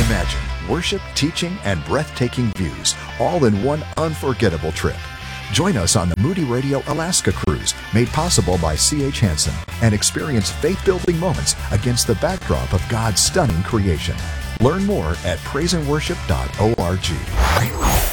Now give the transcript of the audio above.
Imagine worship, teaching, and breathtaking views all in one unforgettable trip. Join us on the Moody Radio Alaska Cruise, made possible by C.H. Hansen, and experience faith-building moments against the backdrop of God's stunning creation. Learn more at praiseandworship.org.